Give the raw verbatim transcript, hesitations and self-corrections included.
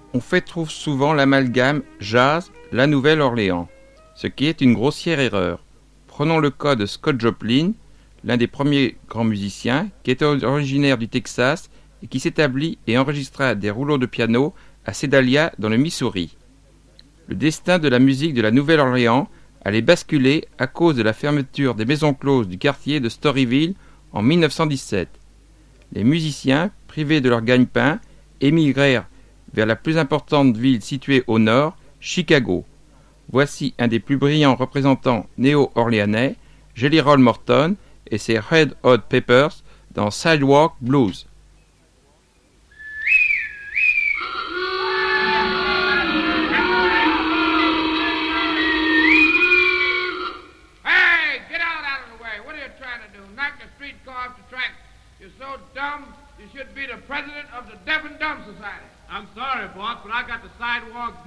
On fait trop souvent l'amalgame jazz, la Nouvelle-Orléans, ce qui est une grossière erreur. Prenons le cas de Scott Joplin, l'un des premiers grands musiciens, qui était originaire du Texas et qui s'établit et enregistra des rouleaux de piano à Sedalia dans le Missouri. Le destin de la musique de la Nouvelle-Orléans allait basculer à cause de la fermeture des maisons closes du quartier de Storyville en mille neuf cent dix-sept. Les musiciens, privés de leur gagne-pain, émigrèrent vers la plus importante ville située au nord, Chicago. Voici un des plus brillants représentants néo-orléanais, Jelly Roll Morton et ses Red Hot Peppers dans Sidewalk Blues. Hey, get out out of the way. What are you trying to do? Knock the streetcar off the track? You're so dumb, you should be the president of the Deaf and Dumb Society. I'm sorry, boss, but I got the sidewalk